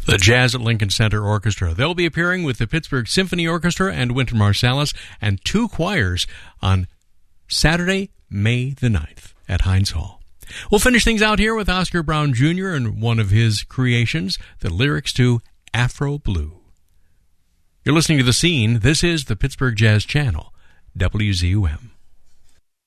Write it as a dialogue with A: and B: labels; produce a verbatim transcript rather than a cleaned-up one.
A: The Jazz at Lincoln Center Orchestra. They'll be appearing with the Pittsburgh Symphony Orchestra and Wynton Marsalis and two choirs on Saturday, May the ninth at Heinz Hall. We'll finish things out here with Oscar Brown Junior and one of his creations, the lyrics to Afro Blue. You're listening to The Scene. This is the Pittsburgh Jazz Channel, W Z U M.